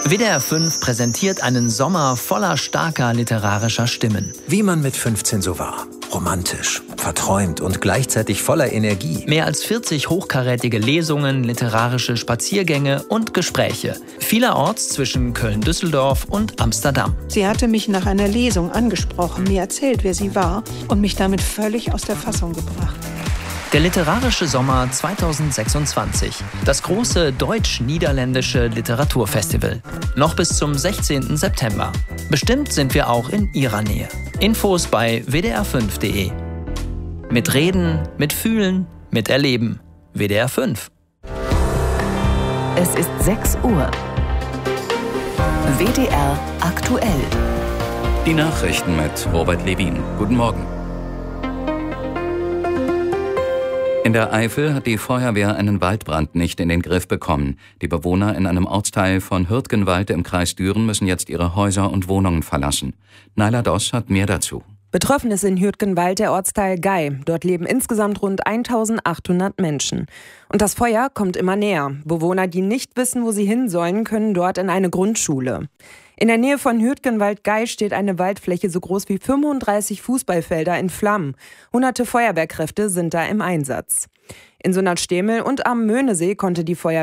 WDR 5 präsentiert einen Sommer voller starker literarischer Stimmen. Wie man mit 15 so war. Romantisch, verträumt und gleichzeitig voller Energie. Mehr als 40 hochkarätige Lesungen, literarische Spaziergänge und Gespräche. Vielerorts zwischen Köln-Düsseldorf und Amsterdam. Sie hatte mich nach einer Lesung angesprochen, mir erzählt, wer sie war und mich damit völlig aus der Fassung gebracht. Der literarische Sommer 2026. Das große deutsch-niederländische Literaturfestival. Noch bis zum 16. September. Bestimmt sind wir auch in Ihrer Nähe. Infos bei wdr5.de. Mit Reden, mit Fühlen, mit Erleben. WDR 5. Es ist 6 Uhr. WDR aktuell. Die Nachrichten mit Robert Levin. Guten Morgen. In der Eifel hat die Feuerwehr einen Waldbrand nicht in den Griff bekommen. Die Bewohner in einem Ortsteil von Hürtgenwalde im Kreis Düren müssen jetzt ihre Häuser und Wohnungen verlassen. Naila Doss hat mehr dazu. Betroffen ist in Hürtgenwald der Ortsteil Gei. Dort leben insgesamt rund 1800 Menschen. Und das Feuer kommt immer näher. Bewohner, die nicht wissen, wo sie hin sollen, können dort in eine Grundschule. In der Nähe von Hürtgenwald-Gei steht eine Waldfläche so groß wie 35 Fußballfelder in Flammen. Hunderte Feuerwehrkräfte sind da im Einsatz. In Sonnert-Stemel und am Möhnesee konnte die Feuerwehr